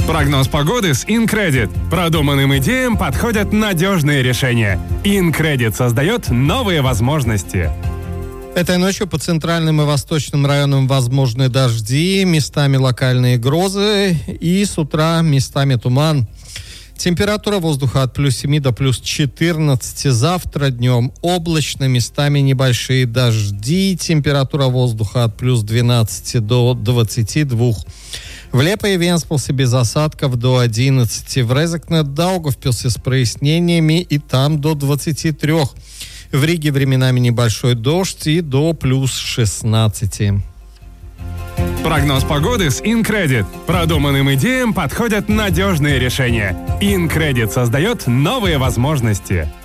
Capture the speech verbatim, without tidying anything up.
Прогноз погоды с InCredit. Продуманным идеям подходят надежные решения. InCredit создает новые возможности. Этой ночью по центральным и восточным районам возможны дожди, местами локальные грозы и с утра местами туман. Температура воздуха от плюс семи до плюс четырнадцати. Завтра днем облачно, местами небольшие дожди. Температура воздуха от плюс двенадцати до двадцати двух. В Лепо и Венспилсе без осадков до одиннадцати. В Резекне, Даугавпилсе с прояснениями и там до двадцати трёх. В Риге временами небольшой дождь и до плюс шестнадцати. Прогноз погоды с InCredit. Продуманным идеям подходят надежные решения. InCredit создает новые возможности.